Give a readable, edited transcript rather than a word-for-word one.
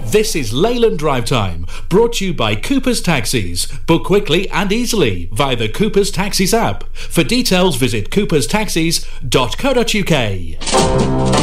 This is Leyland Drive Time, brought to you by Cooper's Taxis. Book quickly and easily via the Cooper's Taxis app. For details, visit cooperstaxis.co.uk.